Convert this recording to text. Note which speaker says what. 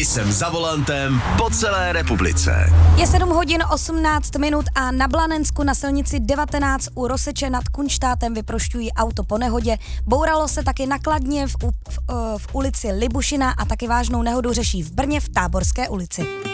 Speaker 1: Jsem za volantem po celé republice.
Speaker 2: Je 7 hodin 18 minut a na Blanensku na silnici 19 u Roseče nad Kunštátem vyprošťují auto po nehodě. Bouralo se taky na Kladně v ulici Libušina a taky vážnou nehodu řeší v Brně v Táborské ulici.